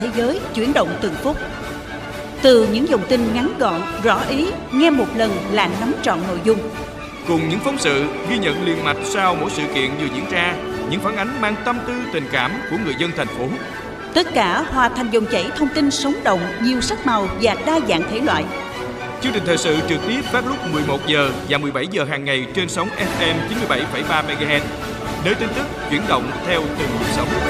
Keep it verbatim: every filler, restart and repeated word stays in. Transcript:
Thế giới chuyển động từng phút. Từ những dòng tin ngắn gọn, rõ ý, nghe một lần là nắm trọn nội dung. Cùng những phóng sự ghi nhận liền mạch sau mỗi sự kiện vừa diễn ra, những phản ánh mang tâm tư tình cảm của người dân thành phố. Tất cả hòa thành dòng chảy thông tin sống động, nhiều sắc màu và đa dạng thể loại. Chương trình thời sự trực tiếp phát lúc mười một giờ và mười bảy giờ hàng ngày trên sóng ép em chín mươi bảy phẩy ba mê ga héc. Nơi tin tức chuyển động theo từng nhịp sống.